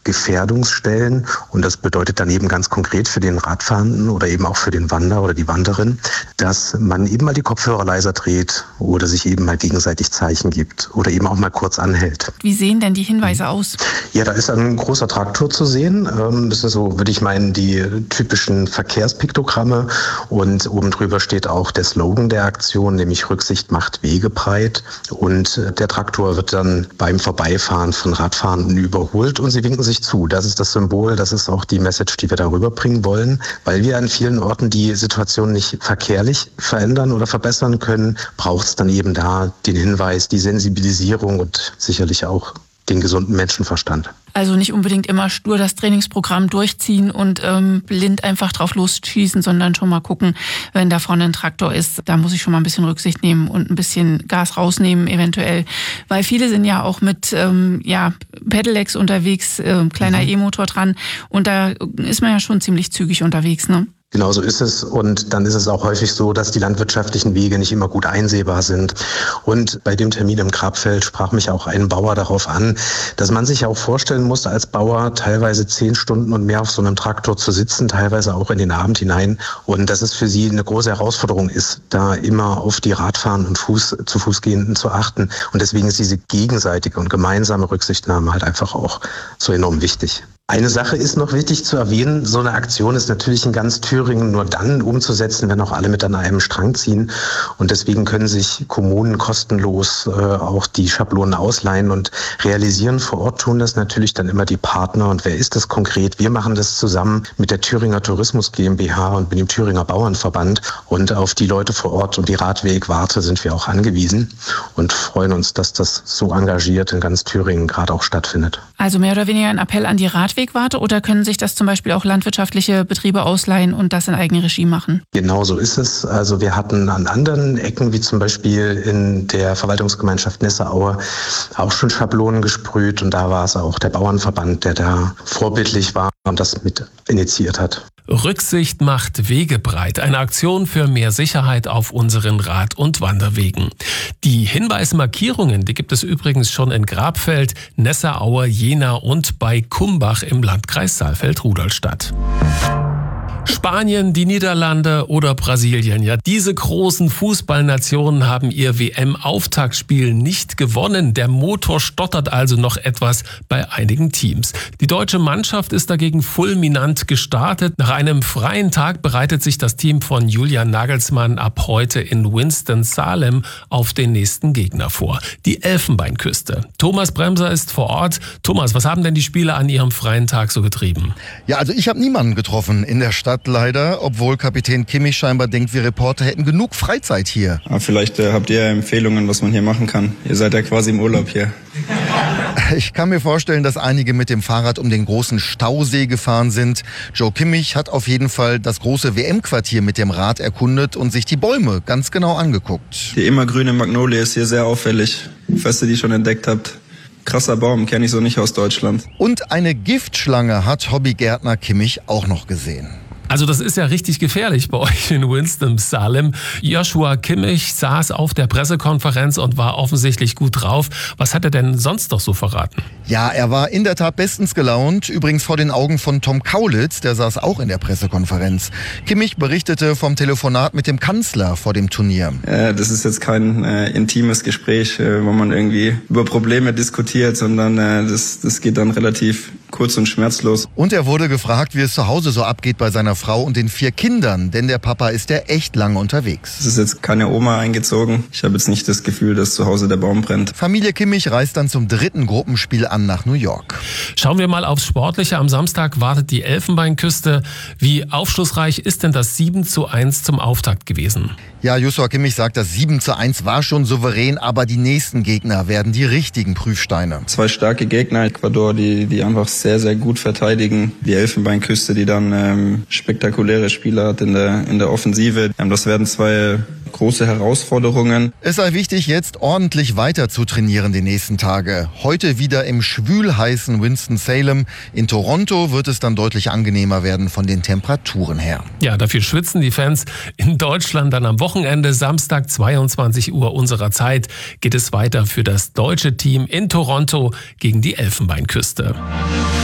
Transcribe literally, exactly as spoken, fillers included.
Gefährdungsstellen. Und das bedeutet dann eben ganz konkret für den Radfahrenden oder eben auch für den Wanderer oder die Wanderin, dass man eben mal die Kopfhörer leiser dreht oder sich eben mal gegenseitig Zeichen gibt oder eben auch mal kurz anhält. Wie sehen denn die Hinweise aus? Ja, da ist ein großer Traktor zu sehen. Das ist so, würde ich meinen, die typischen Verkehrspiktogramme. Und oben drüber steht auch der Slogan der Aktion, nämlich Rücksicht macht Wege breit. Und der Traktor wird dann beim Vorbeifahren von Radfahrenden überholt und sie winken sich zu. Das ist das Symbol, das ist auch die Message, die wir da rüberbringen wollen. Weil wir an vielen Orten die Situation nicht verkehrlich verändern oder verbessern können, braucht es dann eben da den Hinweis, die Sensibilisierung und sicherlich auch den gesunden Menschenverstand. Also nicht unbedingt immer stur das Trainingsprogramm durchziehen und ähm, blind einfach drauf losschießen, sondern schon mal gucken, wenn da vorne ein Traktor ist, da muss ich schon mal ein bisschen Rücksicht nehmen und ein bisschen Gas rausnehmen eventuell. Weil viele sind ja auch mit ähm, ja, Pedelecs unterwegs, äh, kleiner mhm. E-Motor dran und da ist man ja schon ziemlich zügig unterwegs, ne? Genau so ist es. Und dann ist es auch häufig so, dass die landwirtschaftlichen Wege nicht immer gut einsehbar sind. Und bei dem Termin im Grabfeld sprach mich auch ein Bauer darauf an, dass man sich auch vorstellen muss, als Bauer teilweise zehn Stunden und mehr auf so einem Traktor zu sitzen, teilweise auch in den Abend hinein. Und dass es für sie eine große Herausforderung ist, da immer auf die Radfahrenden und Fuß, zu Fußgehenden zu achten. Und deswegen ist diese gegenseitige und gemeinsame Rücksichtnahme halt einfach auch so enorm wichtig. Eine Sache ist noch wichtig zu erwähnen, so eine Aktion ist natürlich in ganz Thüringen nur dann umzusetzen, wenn auch alle mit an einem Strang ziehen. Und deswegen können sich Kommunen kostenlos äh, auch die Schablonen ausleihen und realisieren. Vor Ort tun das natürlich dann immer die Partner. Und wer ist das konkret? Wir machen das zusammen mit der Thüringer Tourismus GmbH und mit dem Thüringer Bauernverband. Und auf die Leute vor Ort und die Radwegwarte sind wir auch angewiesen und freuen uns, dass das so engagiert in ganz Thüringen gerade auch stattfindet. Also mehr oder weniger ein Appell an die Radwegwarte. Oder können sich das zum Beispiel auch landwirtschaftliche Betriebe ausleihen und das in Eigenregie machen? Genau so ist es. Also wir hatten an anderen Ecken, wie zum Beispiel in der Verwaltungsgemeinschaft Nesseraue, auch schon Schablonen gesprüht. Und da war es auch der Bauernverband, der da vorbildlich war und das mit initiiert hat. Rücksicht macht Wege breit. Eine Aktion für mehr Sicherheit auf unseren Rad- und Wanderwegen. Die Hinweismarkierungen, die gibt es übrigens schon in Grabfeld, Nesseraue, Jena und bei Kumbach im Landkreis Saalfeld-Rudolstadt. Spanien, die Niederlande oder Brasilien. Ja, diese großen Fußballnationen haben ihr W M-Auftaktspiel nicht gewonnen. Der Motor stottert also noch etwas bei einigen Teams. Die deutsche Mannschaft ist dagegen fulminant gestartet. Nach einem freien Tag bereitet sich das Team von Julian Nagelsmann ab heute in Winston-Salem auf den nächsten Gegner vor. Die Elfenbeinküste. Thomas Bremser ist vor Ort. Thomas, was haben denn die Spieler an ihrem freien Tag so getrieben? Ja, also ich habe niemanden getroffen in der Stadt leider, obwohl Kapitän Kimmich scheinbar denkt, wir Reporter hätten genug Freizeit hier. Aber vielleicht äh, habt ihr ja Empfehlungen, was man hier machen kann. Ihr seid ja quasi im Urlaub hier. Ich kann mir vorstellen, dass einige mit dem Fahrrad um den großen Stausee gefahren sind. Joe Kimmich hat auf jeden Fall das große W M-Quartier mit dem Rad erkundet und sich die Bäume ganz genau angeguckt. Die immergrüne Magnolie ist hier sehr auffällig. Falls ihr die schon entdeckt habt. Krasser Baum, kenne ich so nicht aus Deutschland. Und eine Giftschlange hat Hobbygärtner Kimmich auch noch gesehen. Also das ist ja richtig gefährlich bei euch in Winston-Salem. Joshua Kimmich saß auf der Pressekonferenz und war offensichtlich gut drauf. Was hat er denn sonst noch so verraten? Ja, er war in der Tat bestens gelaunt. Übrigens vor den Augen von Tom Kaulitz, der saß auch in der Pressekonferenz. Kimmich berichtete vom Telefonat mit dem Kanzler vor dem Turnier. Äh, das ist jetzt kein äh, intimes Gespräch, äh, wo man irgendwie über Probleme diskutiert, sondern äh, das, das geht dann relativ kurz und schmerzlos. Und er wurde gefragt, wie es zu Hause so abgeht bei seiner Frau und den vier Kindern, denn der Papa ist ja echt lange unterwegs. Es ist jetzt keine Oma eingezogen. Ich habe jetzt nicht das Gefühl, dass zu Hause der Baum brennt. Familie Kimmich reist dann zum dritten Gruppenspiel an nach New York. Schauen wir mal aufs Sportliche. Am Samstag wartet die Elfenbeinküste. Wie aufschlussreich ist denn das sieben zu eins zum Auftakt gewesen? Ja, Joshua Kimmich sagt, das sieben zu eins war schon souverän, aber die nächsten Gegner werden die richtigen Prüfsteine. Zwei starke Gegner, Ecuador, die, die einfach sehr, sehr gut verteidigen. Die Elfenbeinküste, die dann ähm, spektakuläre Spieler hat in der, in der Offensive. Ähm, das werden zwei große Herausforderungen. Es sei wichtig, jetzt ordentlich weiter zu trainieren die nächsten Tage. Heute wieder im schwülheißen Winston-Salem. In Toronto wird es dann deutlich angenehmer werden von den Temperaturen her. Ja, dafür schwitzen die Fans. In Deutschland dann am Wochenende, Samstag zweiundzwanzig Uhr unserer Zeit, geht es weiter für das deutsche Team in Toronto gegen die Elfenbeinküste.